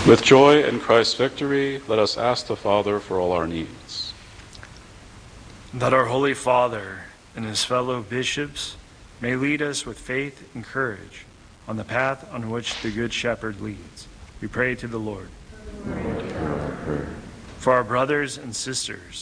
With joy in Christ's victory, let us ask the Father for all our needs. That our Holy Father and his fellow bishops may lead us with faith and courage on the path on which the Good Shepherd leads. We pray to the Lord. For our brothers and sisters